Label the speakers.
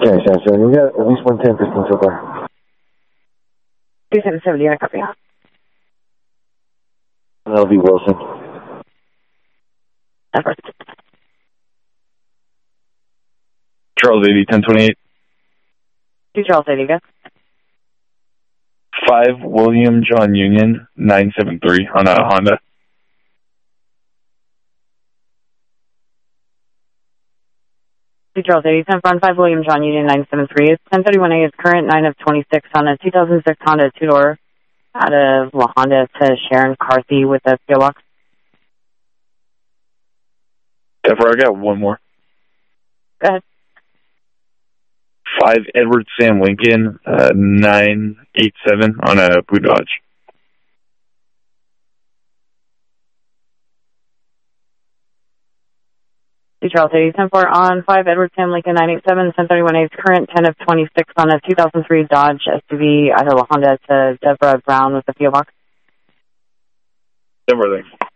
Speaker 1: Okay, so you got at least 110 so far.
Speaker 2: 2770, I copy.
Speaker 1: That'll be Wilson.
Speaker 2: Everett.
Speaker 3: Charles 80, 1028.
Speaker 2: 2 Charles 80, guys.
Speaker 3: 5 William John Union, 973 on a Honda.
Speaker 2: Charles 80, 10-5 William John Union 973. 1031A is current 9 of 26 on a 2006 Honda 2-door out of La Honda to Sharon Carthy with a PO box.
Speaker 3: Therefore, I got one more.
Speaker 2: Go ahead.
Speaker 3: 5 Edward Sam Lincoln, 987 on a Blue Dodge.
Speaker 2: Charles 80, 10-4 on 5 Edward Sam Lincoln 987. 1031A is current 10 of 26 on a 2003 Dodge SUV out of La Honda to Deborah Brown with a PO box.
Speaker 3: Deborah, thanks.